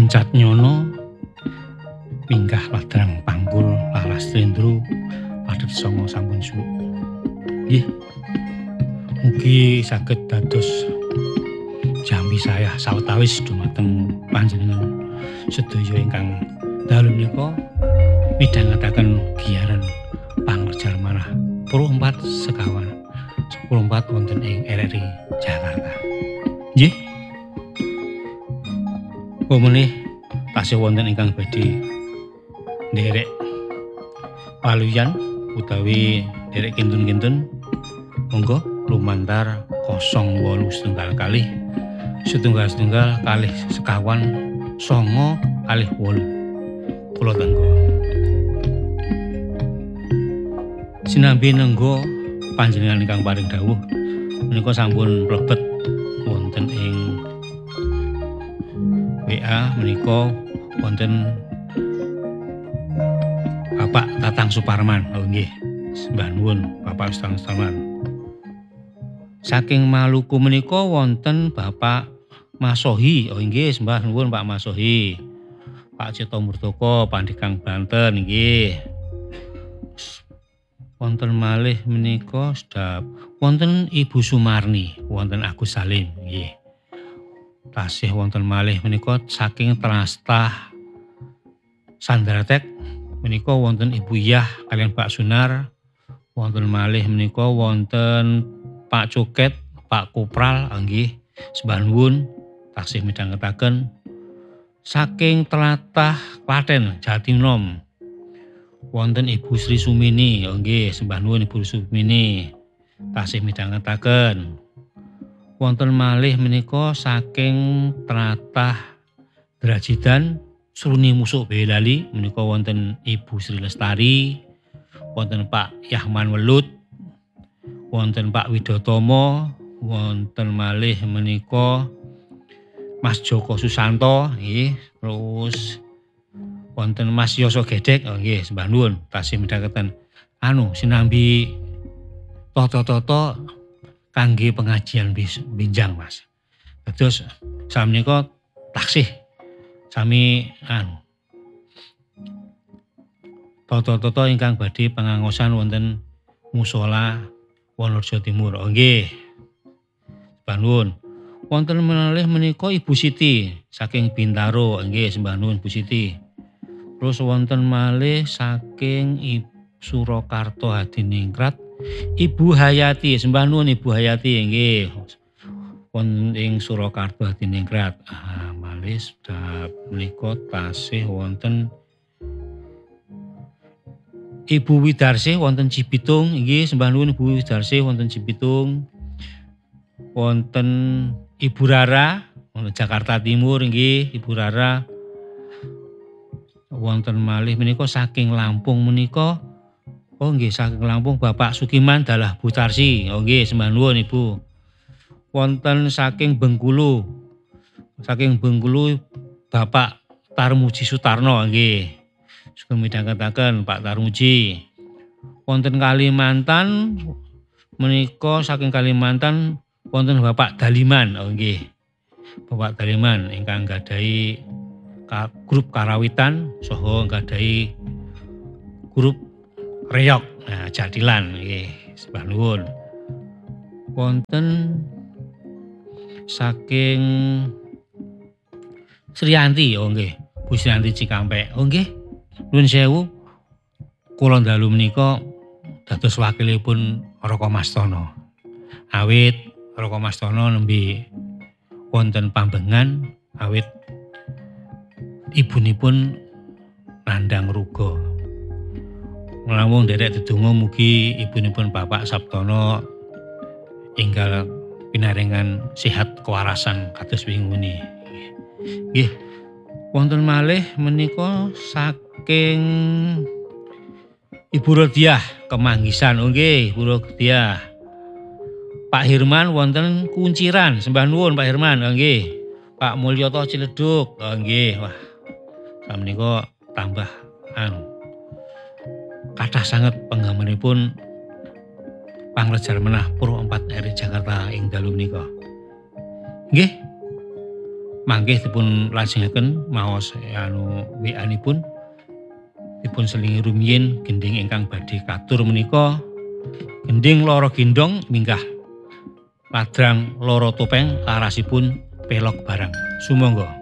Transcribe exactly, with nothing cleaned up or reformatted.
Pancat nyono minggah ladrang panggul laras Trendro padet sanga sampun suwuk. Nggih. Mugi saged dados jambi saya sawetawis dumateng panjenengan sedaya ingkang dalu menika midhangetaken giyaran pangrejar manah puluh empat sekawan sepuluh empat wonten ing R R I Jakarta. Nggih. Pemenih tasih wonten ingkang badhe nderek paluyan utawi nderek kintun-kintun monggo lumantar kosong wolu setunggal kalih setunggal setunggal kalih sekawan songo kalih wolu kula tangga. Sinambi nenggo panjenengan ingkang paring dawuh menika sampun mlebet wonten ing W A menika wonten Bapak Tatang Suparman. Oh nggih. Sembah nuwun Bapak Tatang Suparman. Saking Maluku menika wonten Bapak Masohi. Oh nggih, sembah nuwun Pak Masohi. Pak Cito Murdoko Pandeglang Banten nggih. Wonten malih menika sedap wonten Ibu Sumarni, wonten Agus Salim nggih. Tasih wonten malih menika saking Trastah Sandratek menika wonten Ibu Yah kalian Pak Sunar, wonten malih menika wonten Pak Cuket, Pak Kupral nggih. Sembah nuwun tasih midhangetaken saking tlatah Klaten Jatinom wonten Ibu Sri Sumini nggih. Sembah nuwun Ibu Sumini tasih midhangetaken. Wonten malih menika saking tlatah Drajidan Sruni Musuk Boyolali menika wonten Ibu Sri Lestari, wonten Pak Yahman Welut, wonten Pak Widotomo, wonten malih menika Mas Joko Susanto nggih, terus wonten Mas Yoso Gedek nggih. Sembah nuwun tasih midhangetaken anu sinambi tata-tata kangge pengajian binjang Mas. Terus samenika taksih sami anu tata-tata ingkang badhe pangangosan wonten musala Wonorejo Timur. Oh nggih. Sembah nuwun. Wonten malih menika Ibu Siti saking Bintaro nggih. Sembah nuwun Bu Siti. Terus wonten malih saking Ibu Surakarta Hadiningrat Ibu Hayati. Sembah nuwun Ibu Hayati nggih. Wonten ing Surakarta Hadiningrat. Ah, malih sedap menika tasih wonten Ibu Widarsih wonten Cibitung nggih. Sembah nuwun Ibu Widarsih wonten Cibitung. Wonten Ibu Rara wonten Jakarta Timur nggih. Ibu Rara. Wonten malih menika saking Lampung menika oh nggih saking Lampung Bapak Sukiman Dalah Butarsi. Oh nggih, sembah nuwun Ibu. Wonten saking Bengkulu. Saking Bengkulu Bapak Tarmuji Sutarno nggih. Sugeng midhangetaken Pak Tarmuji. Wonten Kalimantan menika saking Kalimantan wonten Bapak Daliman. Oh nggih. Bapak Daliman ingkang gadhahi grup karawitan saha gadhahi grup Reyok, nah Jadilan nggih. Sembah nuwun. Wonten saking Sriyanti, oh nggih, Bu Sriyanti Cikampek. Oh nggih. Nuwun sewu. Kula dalu menika dados wakilipun Raka Mastana. Awit Raka Mastana nembe wonten Pambengan awit ibunipun nandhang ruga. Namung nderek dedonga mugi ibunipun Bapak Sabtono enggal pinaringan sehat kewarasan kados wingune. Nggih. Wonten malih menika saking Ibu Rodiah Kemanggisan. Oh nggih, Ibu Rodiah. Pak Hirman wonten Kunciran. Sembah nuwun Pak Hirman. Oh nggih. Pak Mulyoto Ciledug. Oh nggih. Wah. Samenika tambah anu kathah sanget penggamanipun pangrejar menah puluh empat R I Jakarta ing dalu menika. Nggih. mangke dipun lajengaken maos anu W A-nipun dipun selingi rumiyin gending ingkang badhe katur menika gending loro gendong minggah ladrang loro topeng larasipun pelok barang. Sumangga.